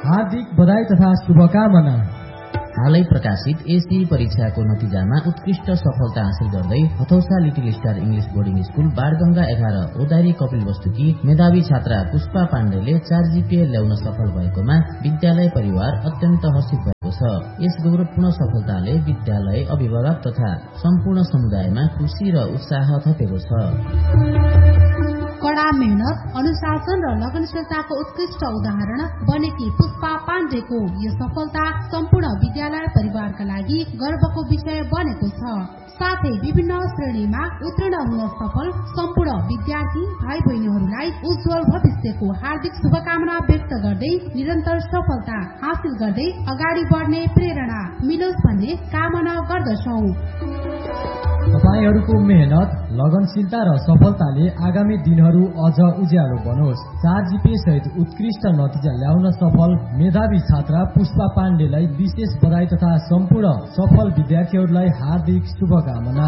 हार्दिक बधाई तथा शुभकामना। हालै प्रकाशित एसई परीक्षाको नतिजामा उत्कृष्ट सफलता हासिल गर्दै हथौसा little star English boarding school Banganga 11 ओदारी कपिलवस्तुकी मेधावी छात्रा पुष्पा पाण्डेले 4 जीपीए ल्याउन सफल भएकोमा विद्यालय परिवार अत्यन्त हर्षित भएको छ। यस गौरवपूर्ण सफलताले विद्यालय, अभिभावक तथा सम्पूर्ण समुदायमा खुशी र उत्साह थपेको छ। कड़ा मेहनत, अनुशासन र लगनशीलताको उत्कृष्ट उदाहरण बनेकी पुष्पा पाण्डेको यो सफलता सम्पूर्ण विद्यालय परिवारका लागि गर्वको विषय बनेको छ। साथै विभिन्न श्रेणीमा उत्तीर्ण हुन सफल सम्पूर्ण विद्यार्थी भाइ बहिनीहरूलाई उज्जवल भविष्यको हार्दिक शुभकामना व्यक्त गर्दै निरन्तर सफलता हासिल गर्दै अगाडि बढ्ने प्रेरणा मिलोस् भन्ने कामना गर्दछौ। तपाईहरूको मेहनत, लगनशीलता र सफलताले आगामी दिनहरू अझ उज्यालो बनोस्। 4 जीपीए सहित उत्कृष्ट नतिजा ल्याउन सफल मेधावी छात्रा पुष्पा पाण्डेलाई विशेष बधाई तथा सम्पूर्ण सफल विद्यार्थीहरूलाई हार्दिक शुभकामना।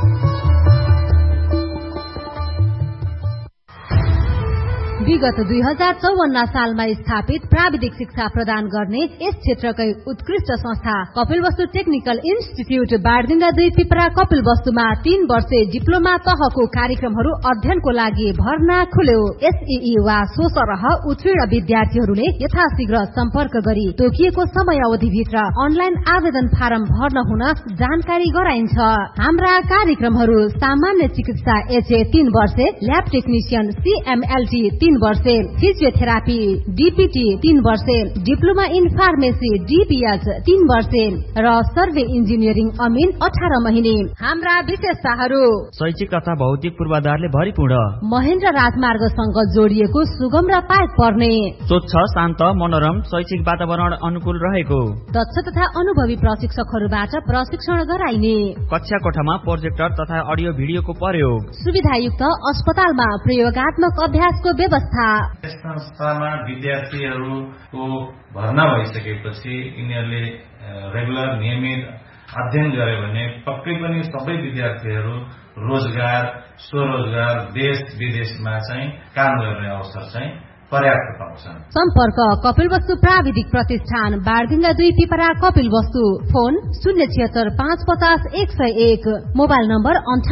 विगत 2054 सालमा स्थापित प्राविधिक शिक्षा प्रदान गर्ने यस क्षेत्रकै उत्कृष्ट संस्था कपिलवस्तु टेक्निकल इन्स्टिट्युट बाणगंगा 2 पिपरा कपिलवस्तुमा 3 वर्षे डिप्लोमा तहको कार्यक्रमहरू अध्ययनको लागि भर्ना खुल्यो। एसईई वा सोसरह उत्तीर्ण विद्यार्थीहरूले यथाशीघ्र सम्पर्क गरी तोकिएको समयावधिभित्र अनलाइन आवेदन फारम भर्न हुन जानकारी गराइन्छ। हाम्रा कार्यक्रमहरू सामान्य चिकित्सा एचए 3 वर्षे, ल्याब टेक्निशियन सीएमएलटी 3 वर्षे, फिजियोथेरापी डीपीटी 3 वर्षे, डिप्लोमा इन फार्मेसी डीपीएच 3 वर्षे र सर्वे इन्जिनियरिङ अमिन 18 महिने। हाम्रा विशेषताहरू: शैक्षिक तथा भौतिक पूर्वाधारले भरिपूर्ण, महेन्द्र राजमार्गसँग जोडिएको सुगम र पाइक पर्ने, स्वच्छ, शान्त, मनोरम शैक्षिक वातावरण अनुकूल रहेको, दक्ष तथा अनुभवी प्रशिक्षकहरूबाट प्रशिक्षण गराइने, कक्षा कोठामा प्रोजेक्टर तथा अडियो भिडियोको प्रयोग, सुविधायुक्त अस्पतालमा प्रयोगात्मक अभ्यासको व्यवस्था। यस संस्थामा विद्यार्थीहरूको भर्ना भइसकेपछि यिनीहरूले रेगुलर नियमित अध्ययन गरे भने पक्कै पनि सबै विद्यार्थीहरू रोजगार, स्वरोजगार, देश विदेशमा चाहिँ काम गर्ने अवसर चाहिँ पर्याप्त पाउँछन्। सम्पर्क कपिलवस्तु प्राविधिक प्रतिष्ठान Banganga 2 Pipra Kapilvastu. Phone 076-550-101, mobile number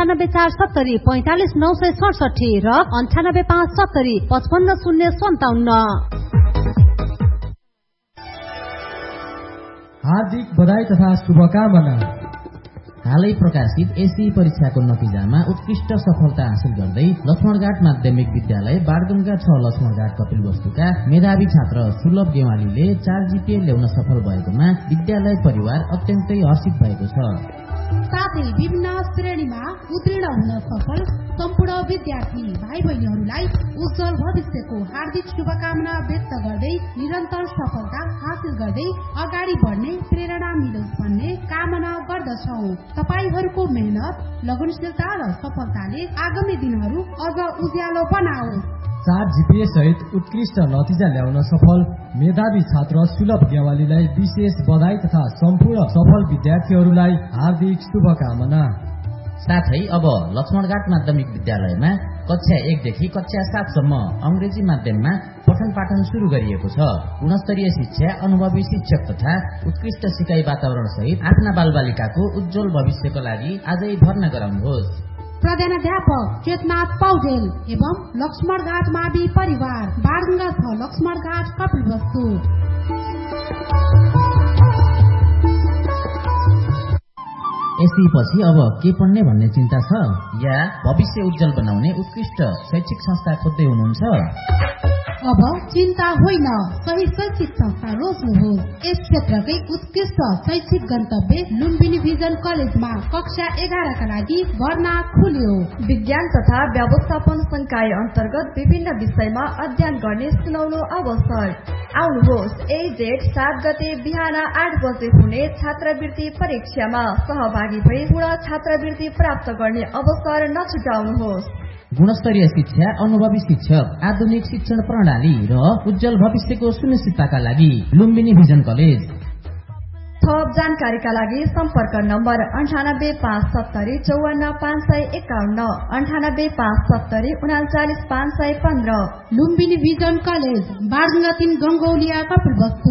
9847045967 र 9857055057। हार्दिक बधाई तथा शुभकामना। हालै प्रकाशित एसई परीक्षाको नतिजामा उत्कृष्ट सफलता हासिल गर्दै लक्ष्मणघाट माध्यमिक विद्यालय बाणगंगा 6 लक्ष्मणघाट कपिलवस्तुका मेधावी छात्र सुलभ गेवालीले 4 जीपीए ल्याउन सफल भएकोमा विद्यालय परिवार अत्यन्तै हर्षित भएको छ। साथै विभिन्न श्रेणीमा उत्तीर्ण हुन सफल सम्पूर्ण विद्यार्थी भाइ बहिनीहरूलाई उज्जवल भविष्यको हार्दिक शुभकामना व्यक्त गर्दै निरन्तर सफलता हासिल गर्दै अगाडि बढ्ने प्रेरणा मिलोस् भन्ने कामना गर्दछौ। तपाईहरूको मेहनत, लगनशीलता र सफलताले आगामी दिनहरू अझ उज्यालो बनाओस्। 4 जीपीए सहित उत्कृष्ट नतिजा ल्याउन सफल मेधावी छात्र सुलभ गेवालीलाई विशेष बधाई तथा सम्पूर्ण सफल विद्यार्थीहरूलाई हार्दिक शुभकामना। साथै अब लक्ष्मणघाट माध्यमिक विद्यालयमा कक्षा 1 देखि कक्षा 7 सम्म अंग्रेजी माध्यममा पठन पाठन शुरू गरिएको छ। गुणस्तरीय शिक्षा, अनुभवी शिक्षक तथा उत्कृष्ट सिकाइ वातावरण सहित आफ्ना बालबालिकाको उज्जवल भविष्यको लागि आजै भर्ना गराउनुहोस्। प्रधानाध्यापक चेतनाथ पौडेल एवं लक्ष्मणघाट मावि परिवार बाणगंगा 6 लक्ष्मणघाट कपिलवस्तु। एसई पछि अब के पढ्ने भन्ने चिन्ता छ या भविष्य उज्जवल बनाउने उत्कृष्ट शैक्षिक संस्था खोज्दै हुनुहुन्छ? अब चिन्ता होइन, सही शैक्षिक संस्था रोज्नुहोस्। यस क्षेत्रकै उत्कृष्ट शैक्षिक गन्तव्य लुम्बिनी भिजन कलेजमा कक्षा 11 का लागि भर्ना खुल्यो। विज्ञान तथा व्यवस्थापन संकाय अन्तर्गत विभिन्न विषयमा अध्ययन गर्ने सुनौलो अवसर। आउनुहोस्, जेठ 7 गते बिहान 8 बजे हुने छात्रवृत्ति परीक्षामा सहभागी भई पूर्ण छात्रवृत्ति प्राप्त गर्ने अवसर नछुटाउनुहोस्। गुणस्तरीय शिक्षा, अनुभवी शिक्षक, आधुनिक शिक्षण प्रणाली र उज्जवल भविष्यको सुनिश्चितताका लागि लुम्बिनी भिजन कलेज। थप जानकारीका लागि सम्पर्क number 9857454551 9857494515। Lumbini vision college बारगंगा 3 गंगौलिया Kapilvastu.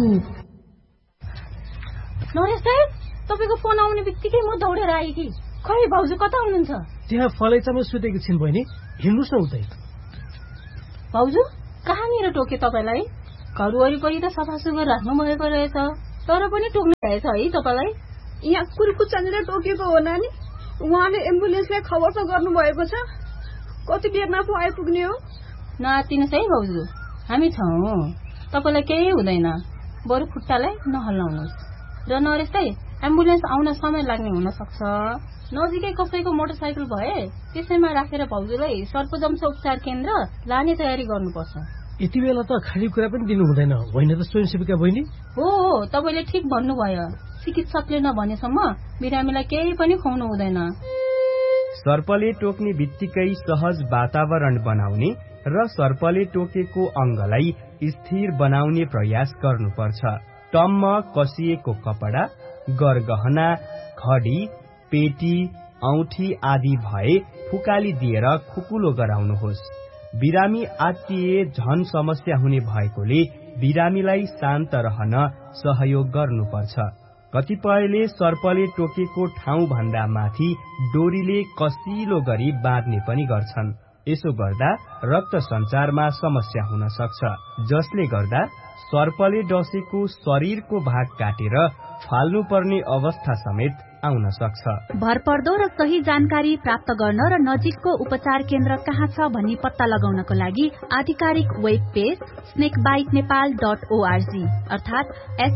Naresh दाइ, तपाईको फोन आउने बित्तिकै म दौडेर आएँ कि। खै भाउजू कता हुनुहुन्छ? त्यहाँ फलैचामा सुतेकी छिन् बहिनी, हिँड्नुस् न उतै। भाउजू कहाँनिर टोके तपाईलाई? घर वरिपरि त सफा सुग्घर राख्नु भएको रहेछ, तर पनि टोक्नु भएछ है तपाईलाई? यहाँ कुर्कुचानीले टोकेको हो नानी। उहाँले एम्बुलेन्सलाई खबर त गर्नु भएको छ, कति बेरमा पो आइपुग्ने हो? नआत्तिनुस् है भाउजू, हामी छौँ, तपाईलाई केही हुँदैन, बरु खुट्टालाई नहल्लाउनुहोस्। र नरेश दाइ, एम्बुलेन्स आउन समय लाग्ने हुन सक्छ, नजिकै कसैको मोटरसाइकल भए त्यसैमा राखेर भाउजूलाई सर्पदंश उपचार केन्द्र लाने तयारी गर्नुपर्छ। यति बेला त खाली कुरा पनि दिनु हुँदैन, होइन त स्वयंसेविका बहिनी? हो, तपाईले ठिक भन्नुभयो, चिकित्सकले नभनेसम्म बिरामीलाई केही पनि खुवाउनु हुँदैन। सर्पले टोक्ने बित्तिकै सहज वातावरण बनाउने र सर्पले टोकेको अंगलाई स्थिर बनाउने प्रयास गर्नुपर्छ। टम्म कसिएको कपडा, गरगहना, घडी, पेटी, औठी आदि भए फुकाली दिएर खुकुलो गराउनुहोस्। बिरामी आत्तिए झन समस्या हुने भएकोले बिरामीलाई शान्त रहन सहयोग गर्नुपर्छ। कतिपयले सर्पले टोकेको ठाउँ भन्दा माथि डोरीले कसिलो गरी बाँध्ने पनि गर्छन्। यसो गर्दा रक्त सञ्चारमा समस्या हुन सक्छ, जसले गर्दा सर्पले डसेको शरीरको भाग काटेर फाल्नुपर्ने अवस्था समेत आउन सक्छ। भरपर्दो र सही जानकारी प्राप्त गर्न र नजिकको उपचार केन्द्र कहाँ छ भन्ने पत्ता लगाउनको लागि आधिकारिक वेब पेज snakebitenepal.org अर्थात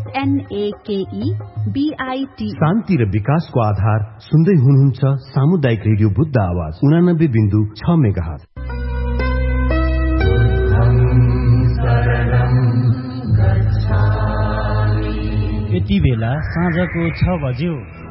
SNAKEBIT। शान्ति र विकासको आधार सुन्दै हुनुहुन्छ सामुदायिक रेडियो बुद्ध आवाज 89.6 मेगाहर्ज। यति बेला साँझको 6 बज्यो।